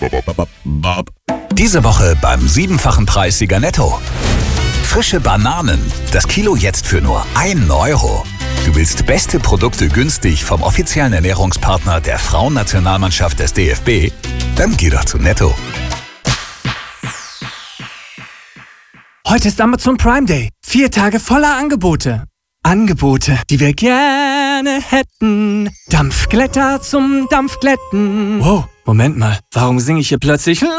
Diese Woche beim 7-fachen Preissieger Netto. Frische Bananen. Das Kilo jetzt für nur 1 Euro. Du willst beste Produkte günstig vom offiziellen Ernährungspartner der Frauennationalmannschaft des DFB? Dann geh doch zu Netto. Heute ist Amazon Prime Day. 4 Tage voller Angebote. Angebote, die wir gerne hätten. Dampfglätter zum Dampfglätten. Wow, Moment mal. Warum singe ich hier plötzlich